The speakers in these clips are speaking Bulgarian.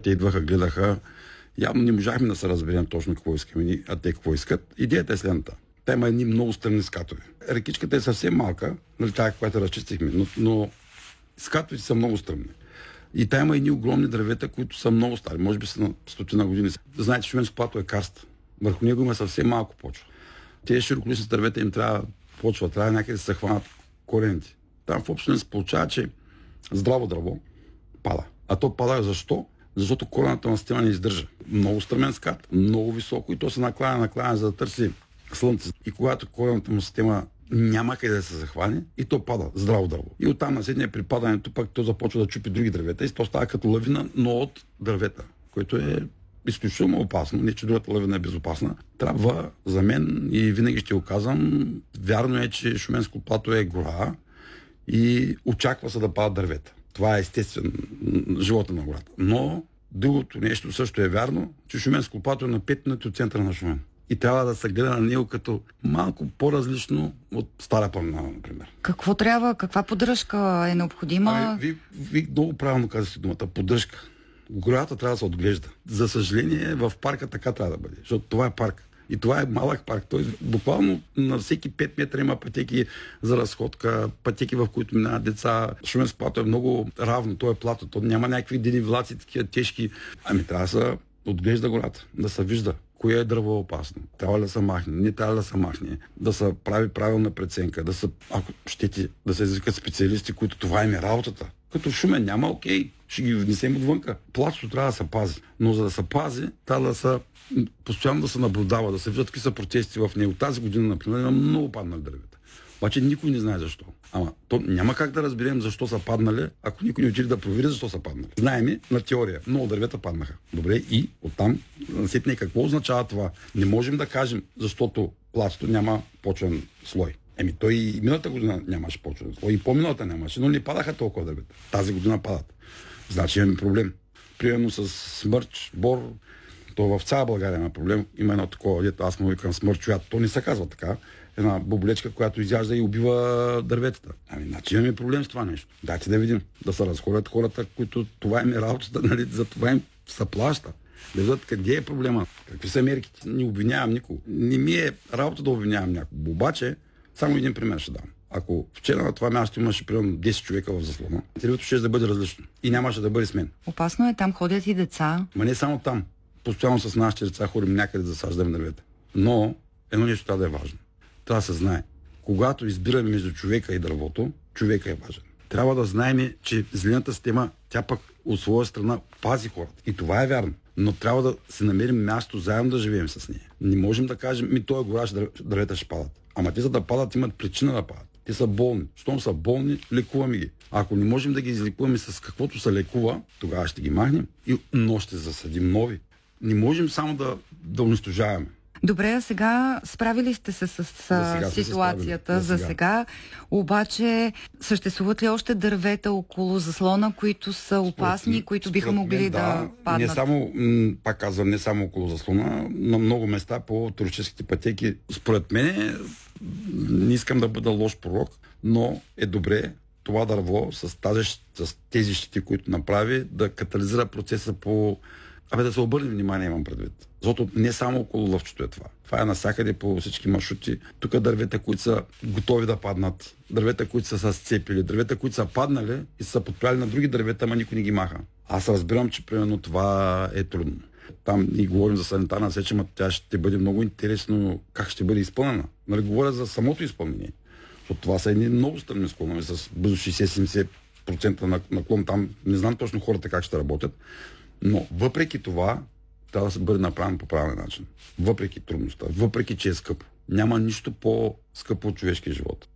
те идваха, гледаха. Явно не можахме да се разберем точно какво искаме, а те какво искат. Идеята е следната. Та има едни много стръмни скатове. Рекичката е съвсем малка, нали, тая, която разчистихме, но скатовете са много стръмни. И та има едни огромни дървета, които са много стари, може би са на стотина години. Знаете, Шуменско плато е карст. Върху него има съвсем малко почва. Тези широколистни дървета им трябва почва, трябва някъде да се хванат корените. Там в общност се получава, че здраво дърво пада. А то пада защо? Защото корената на система не издържа. Много стръмен скат, много високо и то се накланя, за да търси слънце. И когато корената му система няма къде да се захване и то пада, здраво дърво. И оттам на седния при падането пък то започва да чупи други дървета и то става като лавина, но от дървета, което е изключително опасно. Не, че другата лавина е безопасна. Трябва за мен, и винаги ще го казвам, вярно е, че Шуменско плато е гора и очаква се да падат дървета. Това е естествен живота на гората. Но другото нещо също е вярно, че Шуменско плато е на 5 минути от центъра на Шумен. И трябва да се гледа на него като малко по-различно от Стара планина, например. Какво трябва? Каква поддръжка е необходима? Вие много правилно казахте думата. Поддръжка. Гората трябва да се отглежда. За съжаление, в парка така трябва да бъде. Защото това е парк. И това е малък парк. Той буквално на всеки 5 метра има пътеки за разходка, пътеки, в които минават деца. Шуменско плато е много равно. То е плато. То няма някакви денивлаци, такива тежки. Трябва да се отглежда гората, да се вижда кое е дърво опасно. Трябва да се махне, не трябва да се махне, да се прави правилна преценка, да се, ако щете, да се извикат специалисти, които това им е работата. Като в Шумен няма, окей, ще ги внесем отвънка. Платото трябва да се пази. Но за да се пази, трябва да се постоянно да се наблюдава, да се виждат какви са протести в него. Тази година, например, има много паднали дървета. Обаче никой не знае защо. Ама то няма как да разберем защо са паднали, ако никой не отиде да провери защо са паднали. Знаеме на теория. Много дървета паднаха. Добре, и оттам сетне какво означава това? Не можем да кажем, защото платото няма почвен слой. Той и миналата година нямаше почвен слой, и по-миналата нямаше, но не падаха толкова дървета. Тази година падат. Значи имаме проблем. Примерно с смърч, бор, то в цяла България има проблем. Има едно такова, дето аз му викам смърчоят. То не се казва така. Една боболечка, която изяжда и убива дърветата. Значи имаме проблем с това нещо. Дайте да видим. Да се разходят хората, които това им е работата, нали, за това им се плаща. Да видят къде е проблема. Какви са мерките. Не обвинявам никого. Не ми е работа да обвинявам някого. Обаче, само един пример ще дам. Ако вчера на това място имаше примерно 10 човека в заслона, интервюто ще да бъде различно. И нямаше да бъде с мен. Опасно е, там ходят и деца. Ма не само там. Постоянно с нашите деца ходим някъде да засаждаме дървета. Но едно нещо трябва да е важно. Трябва да се знае. Когато избираме между човека и дървото, човека е важен. Трябва да знаем, че зелената система, тя пък от своя страна пази хората. И това е вярно. Но трябва да се намерим място заедно да живеем с нея. Не можем да кажем, това гора, дървета ще падат. Ама те за да падат имат причина да падат. Те са болни. Щом са болни, лекуваме ги. Ако не можем да ги излекуваме с каквото се лекува, тогава ще ги махнем, но ще засадим нови. Не можем само да унищожаваме. Добре, а сега справили сте се с ситуацията за сега, обаче съществуват ли още дървета около заслона, които са опасни, които биха могли да паднат? Не само, пак казвам, не само около заслона, на много места по туристическите пътеки. Според мен, не искам да бъда лош пророк, но е добре това дърво с тези щити, които направи, да катализира процеса по... да се обърне внимание, имам предвид. Защото не само около лъвчето е това. Това е навсякъде по всички маршрути. Тук дървета, които са готови да паднат, дървета, които са се сцепили, дървета, които са паднали и са подправили на други дървета, ама никой не ги маха. Аз разбирам, че примерно това е трудно. Там и говорим за санитарна сеч, но тя ще бъде много интересно как ще бъде изпълнена. Нали, говоря за самото изпълнение. Защото това са едни много стръмни склонове с близо 60-70% наклон. Там не знам точно хората как ще работят. Но въпреки това, трябва да се бъде направен по правилен начин. Въпреки трудността, въпреки че е скъпо. Няма нищо по-скъпо от човешкия живот.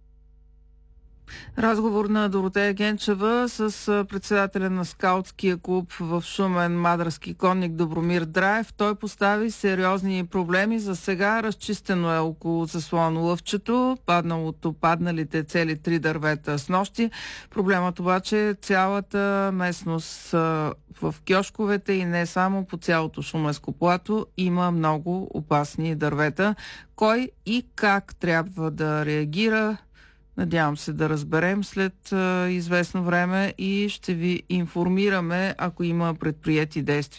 Разговор на Доротея Генчева с председателя на скаутския клуб в Шумен, Мадарски конник Добромир Драев. Той постави сериозни проблеми. За сега разчистено е около заслон лъвчето, падналите цели 3 дървета с нощи. Проблемът обаче е цялата местност в кьошковете и не само по цялото Шуменско плато има много опасни дървета. Кой и как трябва да реагира? Надявам се да разберем след известно време и ще ви информираме, ако има предприети действия.